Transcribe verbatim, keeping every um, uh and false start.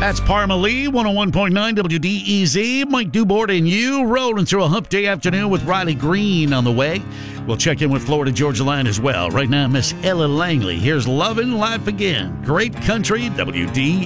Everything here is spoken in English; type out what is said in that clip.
That's Parma Lee, one oh one point nine W D E Z. Mike Dubort and you rolling through a hump day afternoon with Riley Green on the way. We'll check in with Florida Georgia Line as well. Right now, Miss Ella Langley. Here's Lovin' Life Again. Great country, W D